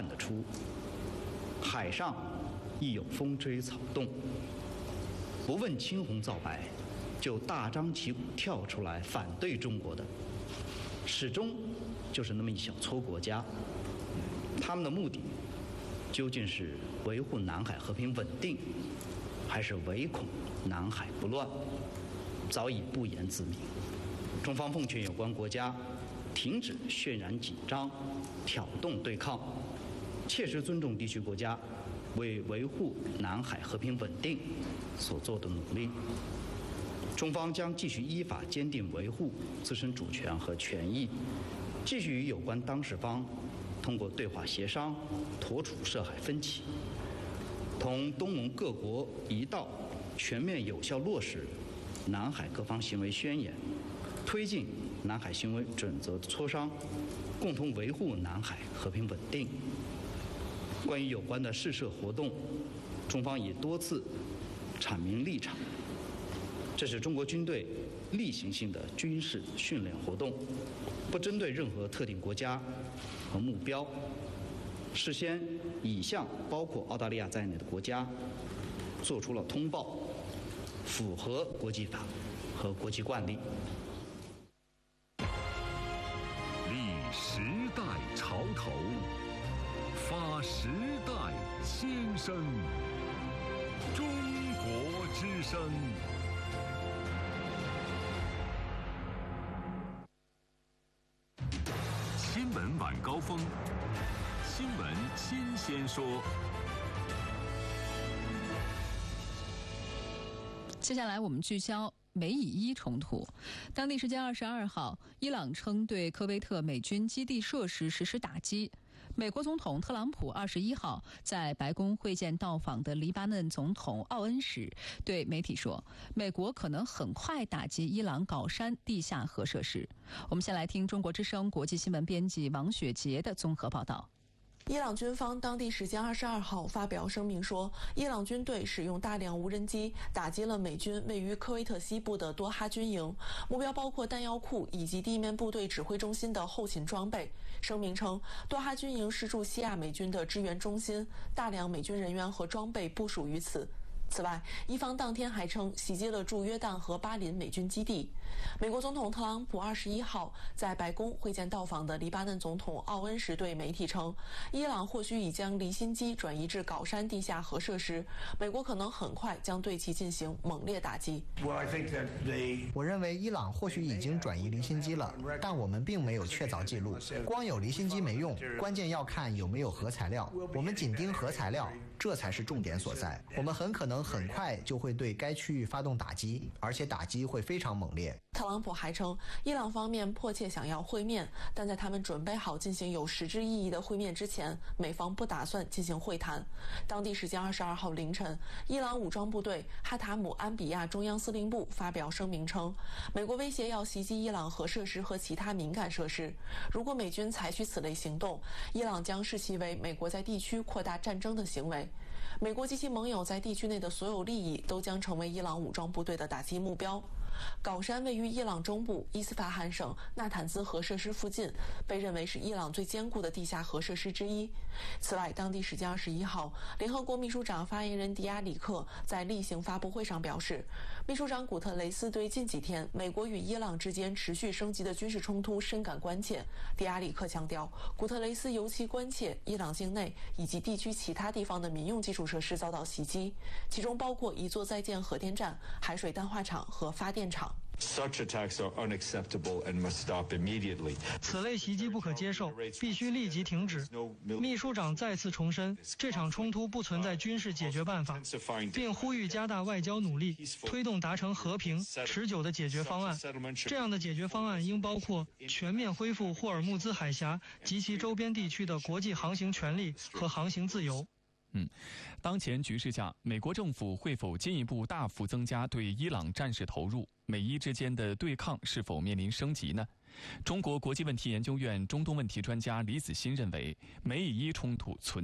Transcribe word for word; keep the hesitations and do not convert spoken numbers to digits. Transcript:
看得出，海上亦有风吹草动，不问青红皂白，就大张旗鼓跳出来反对中国的，始终就是那么一小撮国家。他们的目的究竟是维护南海和平稳定，还是唯恐南海不乱，早已不言自明。中方奉劝有关国家停止渲染紧张、挑动对抗，切实尊重地区国家为维护南海和平稳定所做的努力。中方将继续依法坚定维护自身主权和权益，继续与有关当事方通过对话协商妥处涉海分歧，同东盟各国一道全面有效落实南海各方行为宣言，推进南海行为准则磋商，共同维护南海和平稳定。关于有关的试射活动，中方已多次阐明立场，这是中国军队例行性的军事训练活动，不针对任何特定国家和目标，事先已向包括澳大利亚在内的国家做出了通报，符合国际法和国际惯例。 立时代潮头，发时代先声。中国之声。新闻晚高峰，新闻新鲜说。 接下来我们聚焦美以伊冲突。当地时间二十二号，伊朗称对科威特美军基地设施实施打击。美国总统特朗普二十一号在白宫会见到访的黎巴嫩总统奥恩时，对媒体说，美国可能很快打击伊朗镐山地下核设施。我们先来听中国之声国际新闻编辑王雪杰的综合报道。 伊朗军方当地时间二十二号发表声明说，伊朗军队使用大量无人机打击了美军位于科威特西部的多哈军营，目标包括弹药库以及地面部队指挥中心的后勤装备。声明称，多哈军营是驻西亚美军的支援中心，大量美军人员和装备部署于此。此外，伊方当天还称袭击了驻约旦和巴林美军基地。美国总统特朗普二十一号在白宫会见到访的黎巴嫩总统奥恩时对媒体称，伊朗或许已将离心机转移至镐山地下核设施，美国可能很快将对其进行猛烈打击。 我认为伊朗或许已经转移离心机了，但我们并没有确凿记录。光有离心机没用，关键要看有没有核材料。我们紧盯核材料，这才是重点所在。我们很可能很快就会对该区域发动打击，而且打击会非常猛烈。 特朗普还称，伊朗方面迫切想要会面，但在他们准备好进行有实质意义的会面之前，美方不打算进行会谈。当地时间二十二号凌晨，伊朗武装部队哈塔姆安比亚中央司令部发表声明称，美国威胁要袭击伊朗核设施和其他敏感设施，如果美军采取此类行动，伊朗将视其为美国在地区扩大战争的行为。美国及其盟友在地区内的所有利益都将成为伊朗武装部队的打击目标。镐山位于伊朗中部伊斯法罕省纳坦兹核设施附近，被认为是伊朗最坚固的地下核设施之一。此外，当地时间二十一号，联合国秘书长发言人迪亚里克在例行发布会上表示，秘书长古特雷斯对近几天美国与伊朗之间持续升级的军事冲突深感关切。迪亚里克强调，古特雷斯尤其关切伊朗境内以及地区其他地方的民用基础设施遭到袭击，其中包括一座在建核电站、海水淡化厂和发电厂。 Such attacks are unacceptable and must stop immediately. 此类袭击不可接受，必须立即停止。秘书长再次重申，这场冲突不存在军事解决办法，并呼吁加大外交努力，推动达成和平、持久的解决方案。这样的解决方案应包括全面恢复霍尔木兹海峡及其周边地区的国际航行权利和航行自由。 嗯，当前局势下，美国政府会否进一步大幅增加对伊朗战事投入？美伊之间的对抗是否面临升级呢？中国国际问题研究院中东问题专家李子欣认为，美以伊冲突存